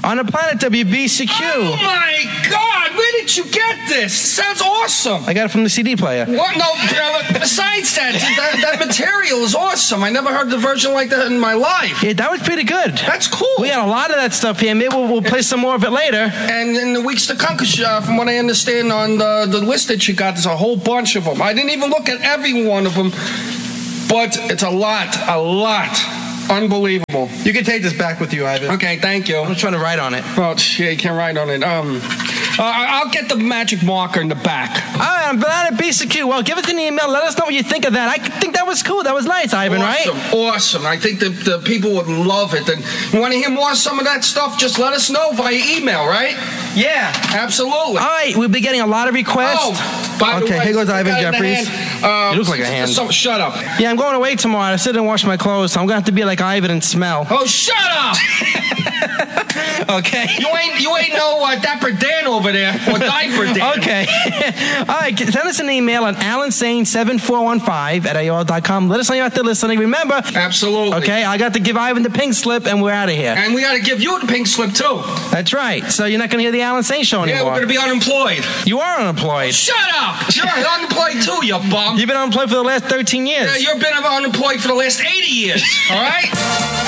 on the planet WBCQ. Oh my God! Where did you get this? Sounds awesome. I got it from the CD player. What? No, besides that material is awesome. I never heard the version like that in my life. Yeah, that was pretty good. That's cool. We had a lot of that stuff here. Maybe we'll play some more of it later. And in the weeks to come, because from what I understand on the list that you got, there's a whole bunch of them. I didn't even look at every one of them, but it's a lot. Unbelievable. You can take this back with you, Ivan. Okay, thank you. I'm trying to write on it. Oh, shit, you can't write on it. I'll get the magic marker in the back. All right, I'm glad at BCQ. Well, give us an email. Let us know what you think of that. I think that was cool. That was nice, Ivan, right? Awesome. I think the people would love it. And you want to hear more of some of that stuff, just let us know via email, right? Yeah. Absolutely. All right, we'll be getting a lot of requests. Oh, by the way, here goes Ivan Jeffries. It looks like a hand. Shut up. Yeah, I'm going away tomorrow. I still didn't wash my clothes, so I'm going to have to be like Ivan and smell. Oh, shut up! Okay. You ain't no Dapper Dan over there, or Diaper Dan. Okay. All right, send us an email at alansane7415@AOL.com. Let us know you're out there listening. Remember. Absolutely. Okay, I got to give Ivan the pink slip, and we're out of here. And we got to give you the pink slip, too. That's right. So you're not going to hear the Alan Sane Show anymore. Yeah, we're going to be unemployed. You are unemployed. Shut up! You're unemployed, too, you bum. You've been unemployed for the last 13 years. Yeah, you've been unemployed for the last 80 years, all right?